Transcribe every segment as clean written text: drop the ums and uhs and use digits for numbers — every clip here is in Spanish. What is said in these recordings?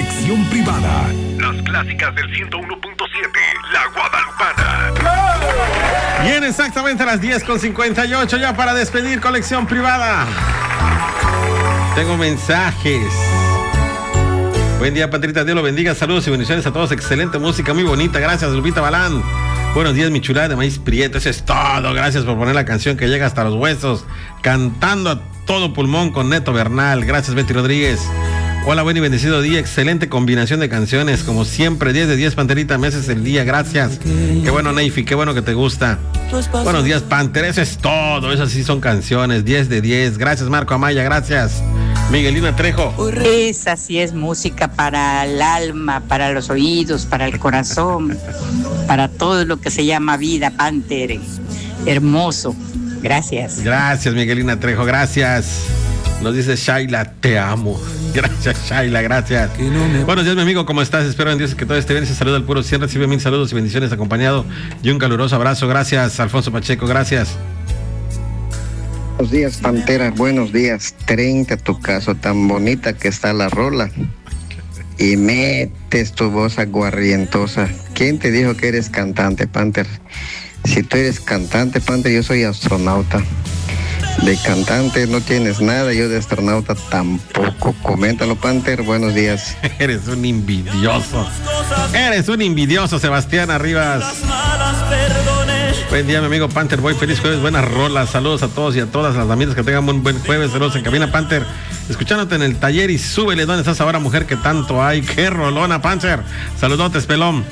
Colección Privada. Las clásicas del 101.7, La Guadalupana. Bien, exactamente a las 10:58, ya para despedir Colección Privada. Tengo mensajes. Buen día, Patrita, Dios lo bendiga, saludos y bendiciones a todos, excelente música, muy bonita, gracias, Lupita Balán. Buenos días, mi chulada de maíz prieto, eso es todo, gracias por poner la canción que llega hasta los huesos, cantando a todo pulmón con Neto Bernal, gracias, Betty Rodríguez. Hola, buen y bendecido día, excelente combinación de canciones, como siempre, 10 de 10, Panterita, me haces el día, gracias. Qué bueno, Neifi, qué bueno que te gusta. Buenos días, Panter, eso es todo, esas sí son canciones, 10 de 10, gracias, Marco Amaya, gracias. Miguelina Trejo. Esa sí es música para el alma, para los oídos, para el corazón, para todo lo que se llama vida, Panther. Hermoso. Gracias. Gracias, Miguelina Trejo, gracias. Nos dice Shaila, te amo. Gracias, Shaila, gracias. Buenos días, mi amigo, ¿cómo estás? Espero en Dios que todo esté bien. Se saluda al puro 100. Recibe 1000 saludos y bendiciones acompañado de un caluroso abrazo. Gracias, Alfonso Pacheco, gracias. Buenos días, Pantera, buenos días. 30 tu caso, tan bonita que está la rola. Y metes tu voz aguarrientosa. ¿Quién te dijo que eres cantante, Panther? Si tú eres cantante, Panther, yo soy astronauta. De cantante no tienes nada, yo de astronauta tampoco. Coméntalo, Panther, buenos días. Eres un envidioso. Eres un envidioso, Sebastián Arribas. Buen día, mi amigo Panther Boy, feliz jueves, buenas rolas, saludos a todos y a todas las amigas, que tengan un buen jueves, saludos en cabina, Panther, escuchándote en el taller y súbele, ¿dónde estás ahora, mujer que tanto hay? ¡Qué rolona, Panther! Saludotes, pelón.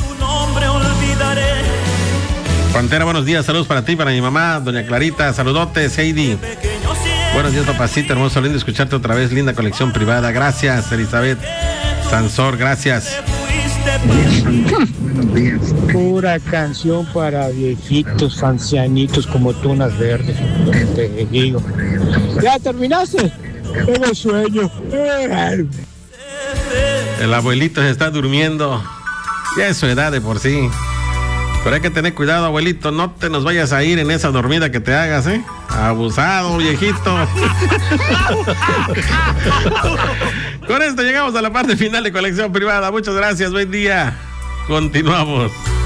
Pantera, buenos días, saludos para ti, para mi mamá, doña Clarita, saludotes, Heidi. Buenos días, papacita, hermoso, lindo escucharte otra vez, linda colección privada, gracias, Elizabeth Sansor, gracias. Pura canción para viejitos, ancianitos como tunas verdes. Te digo. ¿Ya terminaste? Tengo sueño. El abuelito se está durmiendo. Ya es su edad de por sí. Pero hay que tener cuidado, abuelito. No te nos vayas a ir en esa dormida que te hagas, ¿eh? Abusado, viejito. Con esto llegamos a la parte final de Colección Privada. Muchas gracias, buen día. Continuamos.